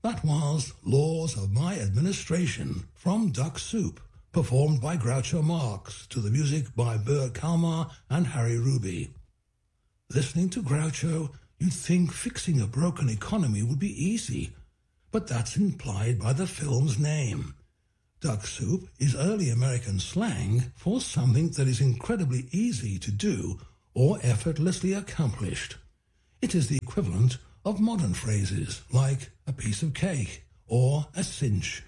That was Laws of My Administration from Duck Soup, performed by Groucho Marx to the music by Bert Kalmar and Harry Ruby. Listening to Groucho, you'd think fixing a broken economy would be easy, but that's implied by the film's name. Duck Soup is early American slang for something that is incredibly easy to do or effortlessly accomplished. It is the equivalent of modern phrases like a piece of cake or a cinch.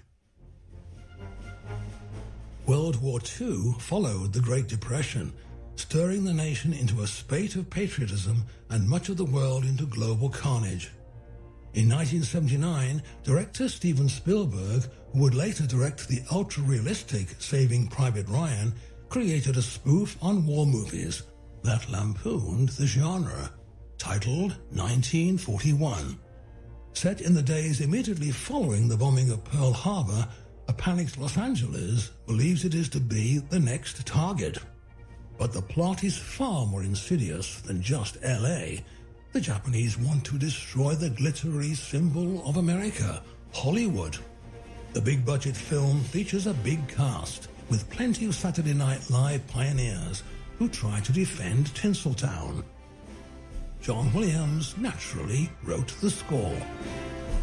World War II followed the Great Depression, stirring the nation into a spate of patriotism and much of the world into global carnage. In 1979, director Steven Spielberg, who would later direct the ultra-realistic Saving Private Ryan, created a spoof on war movies that lampooned the genre, titled 1941. Set in the days immediately following the bombing of Pearl Harbor, a panicked Los Angeles believes it is to be the next target. But the plot is far more insidious than just L.A. The Japanese want to destroy the glittery symbol of America, Hollywood. The big-budget film features a big cast, with plenty of Saturday Night Live pioneers who try to defend Tinseltown. John Williams naturally wrote the score.